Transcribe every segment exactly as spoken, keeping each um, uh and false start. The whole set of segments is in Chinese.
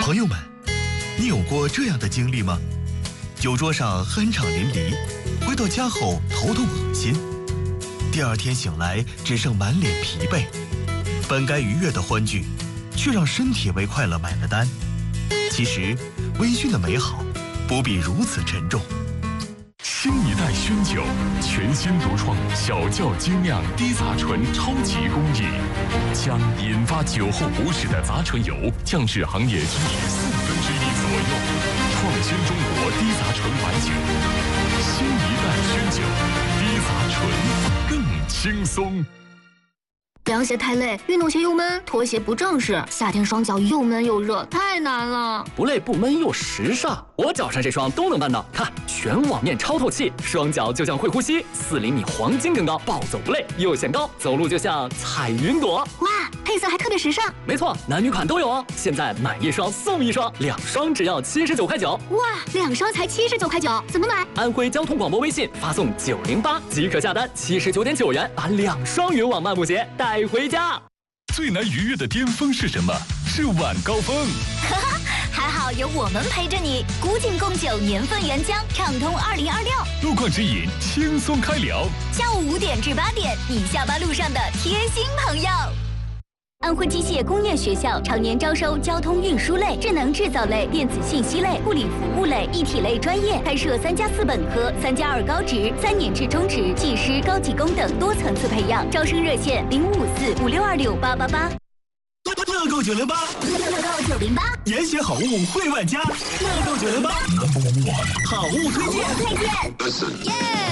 朋友们，你有过这样的经历吗？酒桌上酣畅淋漓，回到家后头痛恶心，第二天醒来只剩满脸疲惫，本该愉悦的欢聚，却让身体为快乐买了单。其实，微醺的美好不必如此沉重。 新一代熏酒，全新独创小窖精酿低杂醇超级工艺，将引发酒后不适的杂醇油降至行业均值四分之一左右，创新中国低杂醇白酒。新一代熏酒，低杂醇更轻松。 凉鞋太累，运动鞋又闷，拖鞋不正式，夏天双脚又闷又热，太难了。 不累不闷又时尚，我脚上这双都能办到。看，全网面超透气，双脚就像会呼吸，四厘米黄金更高，暴走不累又显高，走路就像踩云朵。 哇，配色还特别时尚。 没错，男女款都有哦。现在买一双送一双，两双只要七十九块九。 哇，两双才七十九块九，怎么买？ 安徽交通广播微信发送九零八即可下单，七十九点九元把两双云网漫步鞋带回家。 最难逾越的巅峰是什么？是晚高峰。 哈哈，还好有我们陪着你。古井贡酒年份原浆，畅通二零二六。 路况指引，轻松开聊。 下午五点至八点，你下班路上的贴心朋友。安徽机械工业学校常年招收交通运输类、智能制造类、电子信息类、护理服务类、一体类专业，开设三加四本科、三加二高职、三年制中职、技师、高级工等多层次培养。招生热线零五五四五六二六八八八。 乐购九零八， 乐购九零八， 严选好物惠万家。乐购九零八，好物推荐。 推荐。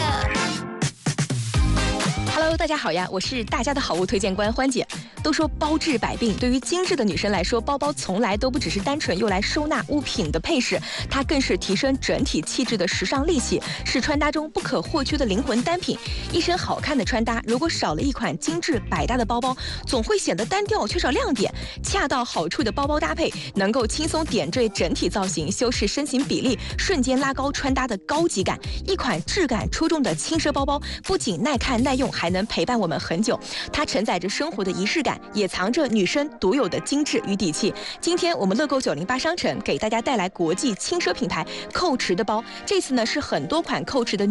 Hello， 大家好呀，我是大家的好物推荐官欢姐。都说包治百病，对于精致的女生来说，包包从来都不只是单纯用来收纳物品的配饰，它更是提升整体气质的时尚利器，是穿搭中不可或缺的灵魂单品。一身好看的穿搭，如果少了一款精致百搭的包包，总会显得单调，缺少亮点。恰到好处的包包搭配，能够轻松点缀整体造型，修饰身形比例，瞬间拉高穿搭的高级感。一款质感出众的轻奢包包，不仅耐看耐用，还能陪伴我们很久。它承载着生活的仪式感，也藏着女生独有的精致与底气。今天我们乐购九零八商城给大家带来国际轻奢品牌蔻驰的包，这次呢是很多款蔻驰的